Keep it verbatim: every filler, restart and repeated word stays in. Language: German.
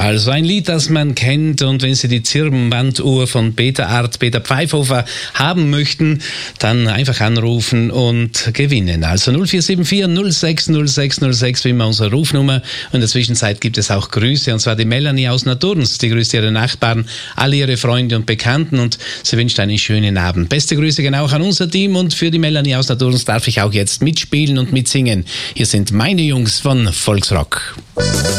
Also ein Lied, das man kennt, und wenn Sie die Zirbenbanduhr von Peter Art, Peter Pfeifhofer haben möchten, dann einfach anrufen und gewinnen. Also null vier sieben vier null sechs null sechs null sechs wie immer unsere Rufnummer, und in der Zwischenzeit gibt es auch Grüße, und zwar die Melanie aus Naturns, die grüßt ihre Nachbarn, alle ihre Freunde und Bekannten, und sie wünscht einen schönen Abend. Beste Grüße gehen auch an unser Team, und für die Melanie aus Naturns darf ich auch jetzt mitspielen und mitsingen. Hier sind meine Jungs von Volksrock.